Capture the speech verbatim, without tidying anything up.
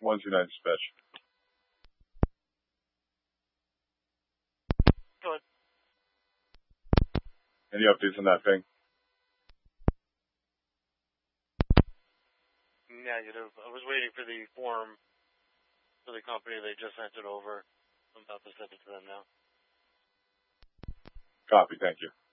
one two nine dispatch. Go ahead. Any updates on that thing? Negative. I was waiting for the form for the company. They just sent it over. I'm about to send it to them now. Copy. Thank you.